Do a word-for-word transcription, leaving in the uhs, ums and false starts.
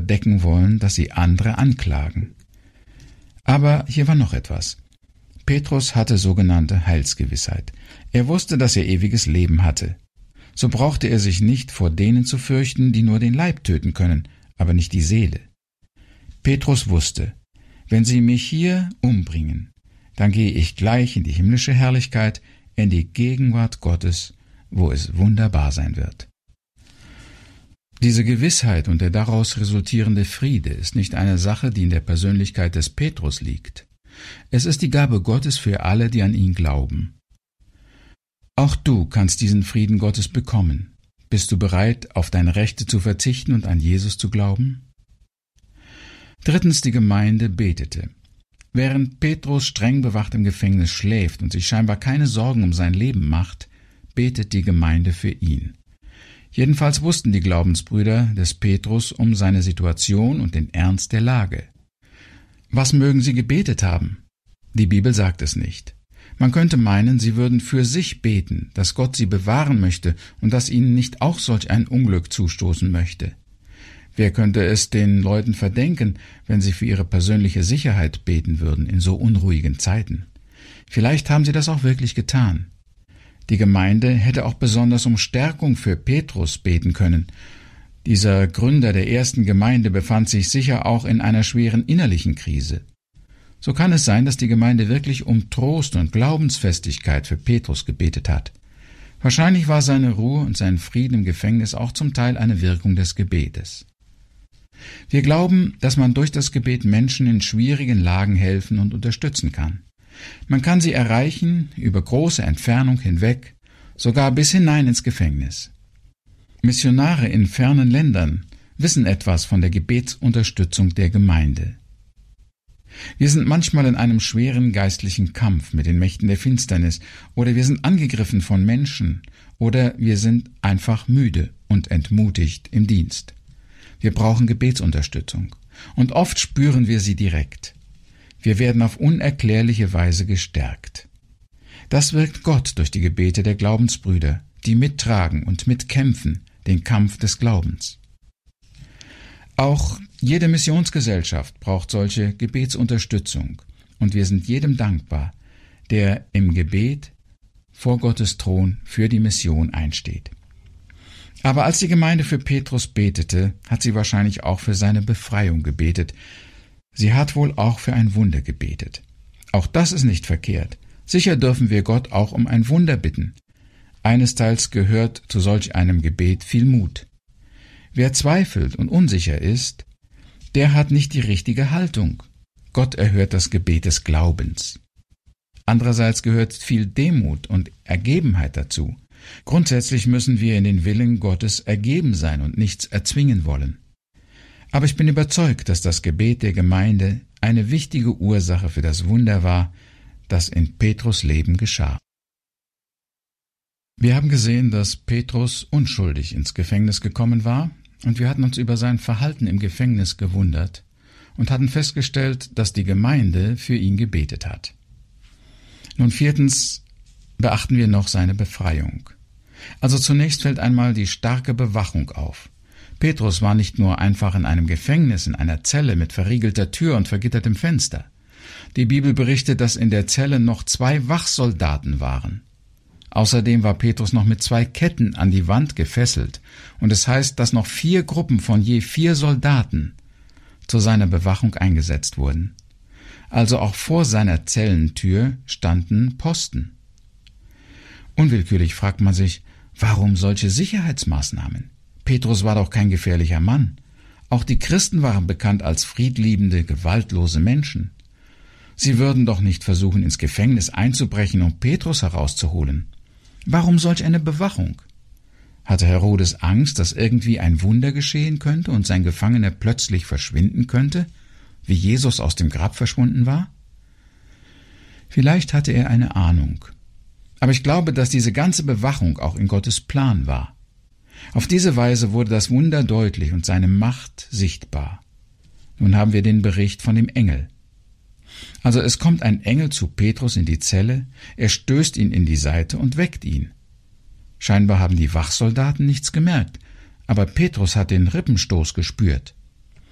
verdecken wollen, dass sie andere anklagen. Aber hier war noch etwas. Petrus hatte sogenannte Heilsgewissheit. Er wusste, dass er ewiges Leben hatte. So brauchte er sich nicht vor denen zu fürchten, die nur den Leib töten können, aber nicht die Seele. Petrus wusste, wenn sie mich hier umbringen, dann gehe ich gleich in die himmlische Herrlichkeit, in die Gegenwart Gottes, wo es wunderbar sein wird. Diese Gewissheit und der daraus resultierende Friede ist nicht eine Sache, die in der Persönlichkeit des Petrus liegt. Es ist die Gabe Gottes für alle, die an ihn glauben. Auch du kannst diesen Frieden Gottes bekommen. Bist du bereit, auf deine Rechte zu verzichten und an Jesus zu glauben? Drittens, die Gemeinde betete. Während Petrus streng bewacht im Gefängnis schläft und sich scheinbar keine Sorgen um sein Leben macht, betet die Gemeinde für ihn. Jedenfalls wussten die Glaubensbrüder des Petrus um seine Situation und den Ernst der Lage. Was mögen sie gebetet haben? Die Bibel sagt es nicht. Man könnte meinen, sie würden für sich beten, dass Gott sie bewahren möchte und dass ihnen nicht auch solch ein Unglück zustoßen möchte. Wer könnte es den Leuten verdenken, wenn sie für ihre persönliche Sicherheit beten würden in so unruhigen Zeiten? Vielleicht haben sie das auch wirklich getan. Die Gemeinde hätte auch besonders um Stärkung für Petrus beten können. Dieser Gründer der ersten Gemeinde befand sich sicher auch in einer schweren innerlichen Krise. So kann es sein, dass die Gemeinde wirklich um Trost und Glaubensfestigkeit für Petrus gebetet hat. Wahrscheinlich war seine Ruhe und sein Frieden im Gefängnis auch zum Teil eine Wirkung des Gebetes. Wir glauben, dass man durch das Gebet Menschen in schwierigen Lagen helfen und unterstützen kann. Man kann sie erreichen, über große Entfernung hinweg, sogar bis hinein ins Gefängnis. Missionare in fernen Ländern wissen etwas von der Gebetsunterstützung der Gemeinde. Wir sind manchmal in einem schweren geistlichen Kampf mit den Mächten der Finsternis, oder wir sind angegriffen von Menschen, oder wir sind einfach müde und entmutigt im Dienst. Wir brauchen Gebetsunterstützung, und oft spüren wir sie direkt. Wir werden auf unerklärliche Weise gestärkt. Das wirkt Gott durch die Gebete der Glaubensbrüder, die mittragen und mitkämpfen den Kampf des Glaubens. Auch jede Missionsgesellschaft braucht solche Gebetsunterstützung, und wir sind jedem dankbar, der im Gebet vor Gottes Thron für die Mission einsteht. Aber als die Gemeinde für Petrus betete, hat sie wahrscheinlich auch für seine Befreiung gebetet. Sie hat wohl auch für ein Wunder gebetet. Auch das ist nicht verkehrt. Sicher dürfen wir Gott auch um ein Wunder bitten. Einesteils gehört zu solch einem Gebet viel Mut. Wer zweifelt und unsicher ist, der hat nicht die richtige Haltung. Gott erhört das Gebet des Glaubens. Andererseits gehört viel Demut und Ergebenheit dazu. Grundsätzlich müssen wir in den Willen Gottes ergeben sein und nichts erzwingen wollen. Aber ich bin überzeugt, dass das Gebet der Gemeinde eine wichtige Ursache für das Wunder war, das in Petrus' Leben geschah. Wir haben gesehen, dass Petrus unschuldig ins Gefängnis gekommen war, und wir hatten uns über sein Verhalten im Gefängnis gewundert und hatten festgestellt, dass die Gemeinde für ihn gebetet hat. Nun viertens beachten wir noch seine Befreiung. Also zunächst fällt einmal die starke Bewachung auf. Petrus war nicht nur einfach in einem Gefängnis, in einer Zelle mit verriegelter Tür und vergittertem Fenster. Die Bibel berichtet, dass in der Zelle noch zwei Wachsoldaten waren. Außerdem war Petrus noch mit zwei Ketten an die Wand gefesselt, und es heißt, dass noch vier Gruppen von je vier Soldaten zu seiner Bewachung eingesetzt wurden. Also auch vor seiner Zellentür standen Posten. Unwillkürlich fragt man sich, warum solche Sicherheitsmaßnahmen? Petrus war doch kein gefährlicher Mann. Auch die Christen waren bekannt als friedliebende, gewaltlose Menschen. Sie würden doch nicht versuchen, ins Gefängnis einzubrechen, um Petrus herauszuholen. Warum solch eine Bewachung? Hatte Herodes Angst, dass irgendwie ein Wunder geschehen könnte und sein Gefangener plötzlich verschwinden könnte, wie Jesus aus dem Grab verschwunden war? Vielleicht hatte er eine Ahnung. Aber ich glaube, dass diese ganze Bewachung auch in Gottes Plan war. Auf diese Weise wurde das Wunder deutlich und seine Macht sichtbar. Nun haben wir den Bericht von dem Engel. Also es kommt ein Engel zu Petrus in die Zelle, er stößt ihn in die Seite und weckt ihn. Scheinbar haben die Wachsoldaten nichts gemerkt, aber Petrus hat den Rippenstoß gespürt.